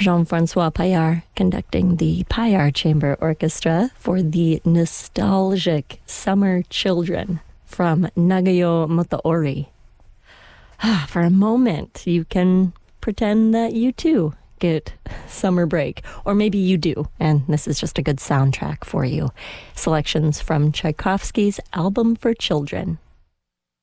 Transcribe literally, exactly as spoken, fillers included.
Jean-Francois Paillard conducting the Paillard Chamber Orchestra for the nostalgic Summer Children from Nagayo Motoori. For a moment, you can pretend that you too get summer break, or maybe you do, and this is just a good soundtrack for you. Selections from Tchaikovsky's Album for Children.